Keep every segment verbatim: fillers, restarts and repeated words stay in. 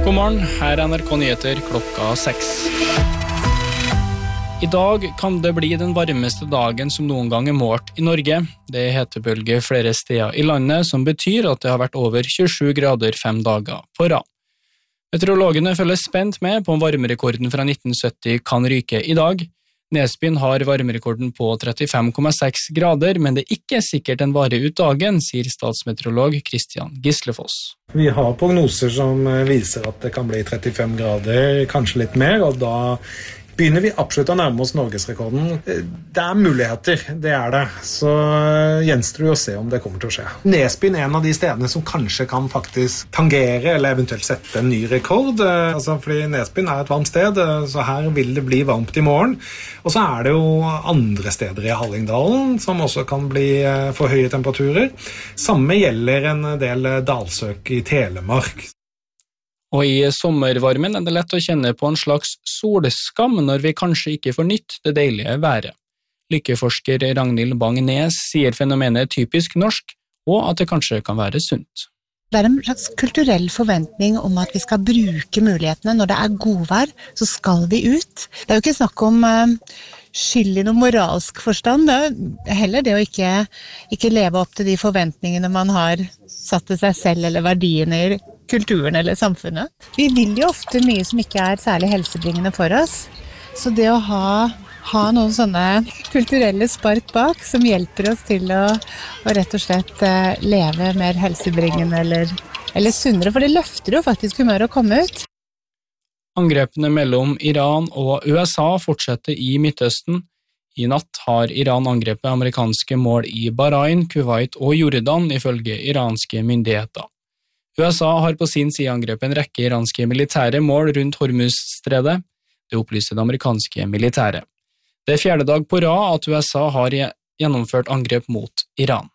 God morgen, her er N R K Nyheter klokka seks. I dag kan det bli den varmeste dagen som noen gang er målt i Norge. Det er hetebølge flere steder i landet, som betyr at det har vært over tjuesju grader fem dager på rad. Meteorologene følger spent med på om varmerekorden fra nitten sytti kan ryke i dag. Nesbyen har varmerekorden på trettifem komma seks grader, men det er ikke sikkert den varer ut dagen, sier statsmeteorolog Kristian Gislefoss. Vi har prognoser som viser at det kan bli trettifem grader, kanskje litt mer, og da begynner vi absolutt å nærme oss Norgesrekorden. Det er muligheter, det er det. Så gjenstår det å se om det kommer til å skje. Nesbyen er en av de stedene som kanskje kan faktisk tangere, eller eventuelt sette en ny rekord. Altså, fordi Nesbyen er et varmt sted, så her vil det bli varmt i morgen. Og så er det jo andre steder i Hallingdalen som også kan bli for høye temperaturer. Samme gjelder en del dalsøk i Telemark. Og i sommervarmen er det lett å kjenne på en slags solskam når vi kanskje ikke får nytt det deilige været. Lykkeforsker Ragnhild Bang-Nes sier fenomenet er typisk norsk, og at det kanskje kan være sunt. Det er en slags kulturell forventning om at vi skal bruke mulighetene. Når det er godvær, så skal vi ut. Det er jo ikke snakk om uh, skyld i noen moralsk forstand. Det er heller det å ikke, ikke leve opp til de forventningene man har satt til seg selv eller verdiene i kulturen eller samfunnet. Vi vil jo ofte mye som ikke er særlig helsebringende for oss. Så det å ha, ha noen sånne kulturelle spark bak som hjelper oss til å, å rett og slett uh, leve mer helsebringende eller, eller sunnere, for det løfter jo faktisk humør å komme ut. Angrepene mellom Iran og U S A fortsetter i Midtøsten. I natt har Iran angrepet amerikanske mål i Bahrain, Kuwait og Jordan ifølge iranske myndigheter. U S A har på sin side angrepet en rekke iranske militære mål rundt Hormuz-stredet. Det opplyser det amerikanske militæret. Det er fjerde dag på rad at U S A har gjennomført angrep mot Iran.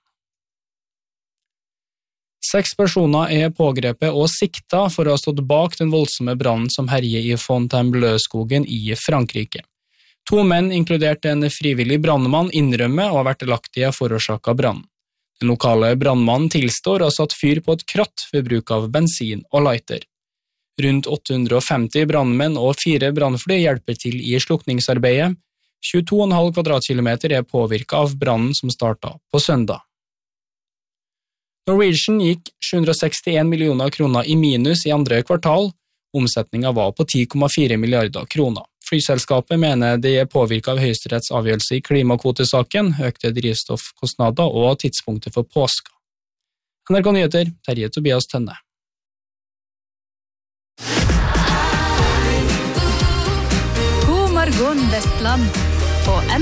Seks personer er pågrepet og sikta for å ha stått bak den voldsomme brannen som herjer i Fontainebleau-skogen i Frankrike. To menn, inkludert en frivillig brannmann, innrømmer og har vært delaktige i forårsaket brannen. Den lokale brannmannen tilstår og har satt fyr på et kratt ved bruk av bensin og lighter. Rundt åtte hundre og femti brannmenn og fire brannfly hjelper til i slukningsarbeidet. tjueto komma fem kvadratkilometer er påvirket av brannen som startet på søndag. Norwegian gikk sju hundre og sekstien millioner kroner i minus i andre kvartal. Omsetningen var på ti komma fire milliarder kroner. Flyselskapet mener det er påvirket av Høyesteretts avgjørelse i klimakvotesaken, økte drivstoffkostnader og tidspunktet for påska. N R K Nyheter, Terje Tobias Tønne. God morgen, Vestland. På